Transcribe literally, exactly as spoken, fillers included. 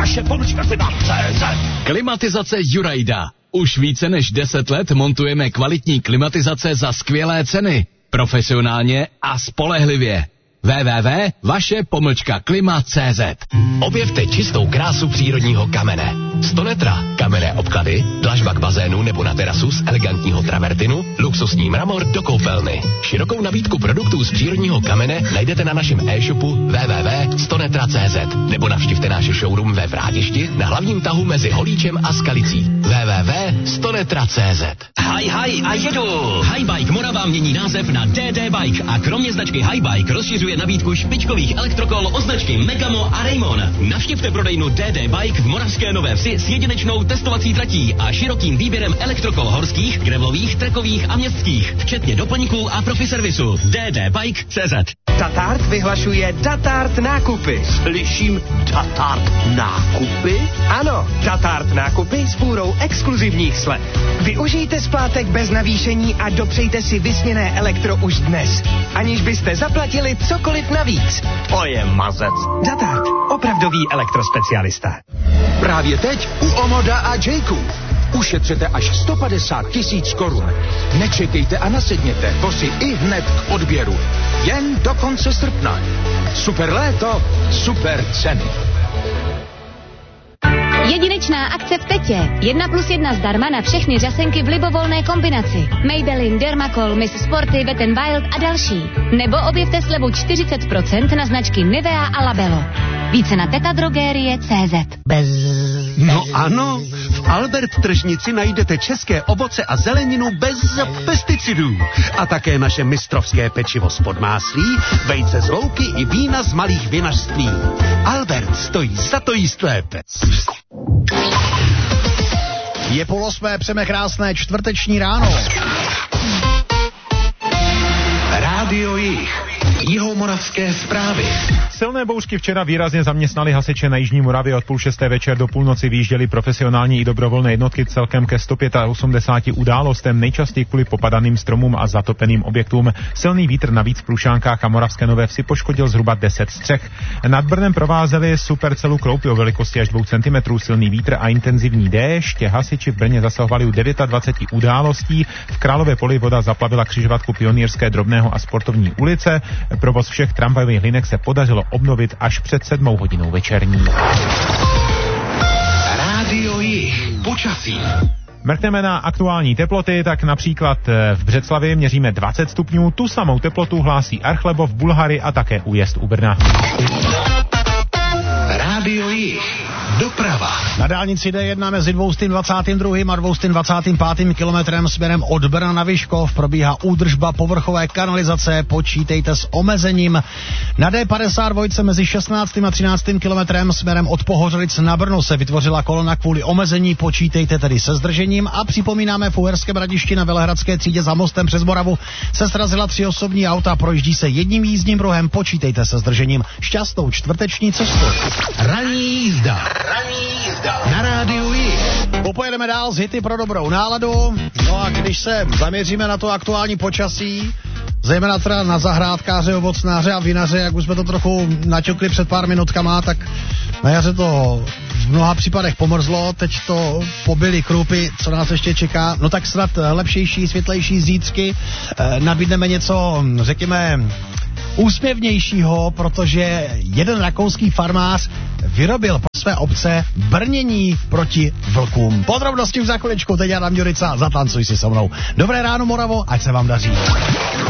vaše pomlčka klima tečka cé zet. Klimatizace Jurajda. Už více než deset let montujeme kvalitní klimatizace za skvělé ceny. Profesionálně a spolehlivě. w w w tečka vaše pomlčka klima tečka cé zet. Objevte čistou krásu přírodního kamene. Stonetra, kamenné obklady, dlažba k bazénu nebo na terasu z elegantního travertinu, luxusní mramor do koupelny. Širokou nabídku produktů z přírodního kamene najdete na našem e-shopu w w w tečka stonetra tečka cé zet nebo navštivte náš showroom ve Vrádišti na hlavním tahu mezi Holíčem a Skalicí. w w w tečka stonetra tečka cé zet. Haj, haj a jedu! Highbike Morava mění název na D D Bike a kromě značky Highbike rozšiřuje nabídku špičkových elektrokol od značky Megamo a Raymon. Navštivte prodejnu D D Bike v Moravské Nové Vsi s jedinečnou testovací tratí a širokým výběrem elektrokol horských, gravelových, trekových a městských, včetně doplňků a profi servisu. D D Bike tečka cé zet. Datart vyhlašuje Datart nákupy. Slyším Datart nákupy? Ano, Datart nákupy s půrou exkluzivních slev. Využijte splátek bez navýšení a dopřejte si vysněné elektro už dnes, aniž byste zaplatili cokoliv navíc. To je mazec. Datart, opravdový elektrospecialista. Právě teď u Omoda a Jayku. Ušetřete až sto padesát tisíc korun. Nečekejte a nasedněte, to si i hned k odběru. Jen do konce srpna. Super léto, super ceny. Jedinečná akce v Tetě. Jedna plus jedna zdarma na všechny řasenky v libovolné kombinaci. Maybelline, Dermacol, Miss Sporty, Wet n Wild a další. Nebo objevte slevu čtyřicet procent na značky Nivea a Labello. Více na tetadrogerie tečka cé zet. Bez... No ano, v Albert tržnici najdete české ovoce a zeleninu bez pesticidů. A také naše mistrovské pečivo z podmáslí, vejce z louky i vína z malých vinařství. Albert stojí za to jíst lépe. Je půl osmé, přejeme krásné čtvrteční ráno. Rádio Jih. Jihomoravské zprávy. Silné bouřky včera výrazně zaměstnali hasiče na jižní Moravě. Od půl šesté večer do půlnoci vyjížděli profesionální i dobrovolné jednotky celkem ke sto osmdesáti pěti událostem, nejčastěji kvůli popadaným stromům a zatopeným objektům. Silný vítr navíc v Průšankách a Moravské Nové Vsi poškodil zhruba deset střech. Nad Brnem provázeli supercelu kroupy o velikosti až dvou centimetrů, silný vítr a intenzivní déšť. Hasiči v Brně zasahovali u dvaceti devíti událostí. V Králově Poli voda zaplavila křižovatku Pionýrské, Drobného a Sportovní ulice. Provoz všech tramvajových linek se podařilo obnovit až před sedmou hodinou večerní. Rádio Jih. Počasí. Mrkneme na aktuální teploty, tak například v Břeclavi měříme dvacet stupňů, tu samou teplotu hlásí Archlebov, Bulhary a také Újezd u Brna. Rádio Jih. Doprava. Na dálnici D jedna mezi dvěstě dvacátým druhým a dvěstě dvacátým pátým kilometrem směrem od Brna na Vyškov probíhá údržba povrchové kanalizace, počítejte s omezením. Na D padesát dva mezi šestnáctým a třináctým kilometrem směrem od Pohořelic na Brno se vytvořila kolona kvůli omezení, počítejte tedy se zdržením. A připomínáme, v Uherském Hradišti na Velehradské třídě za mostem přes Moravu se srazila tři osobní auta, projíždí se jedním jízdním pruhem, počítejte se zdržením. Šťastnou čtvrteční cestu. Ranní jízda. Ranní jízda. Na rádiu Jih. Popojedeme dál z hity pro dobrou náladu. No a když se zaměříme na to aktuální počasí, zejména teda na zahrádkáře, ovocnáře a vinaře, jak už jsme to trochu naťukli před pár minutkama, tak na jaře to v mnoha případech pomrzlo, teď to pobyly krupy, co nás ještě čeká, no tak snad lepšejší, světlejší zítřky, e, nabídneme něco, řekněme, úsměvnějšího, protože jeden rakouský farmář vyrobil pro své obce brnění proti vlkům. Podrobnosti už za chviličku, teď Adam Ďurica, zatancuj si se mnou. Dobré ráno, Moravo, ať se vám daří.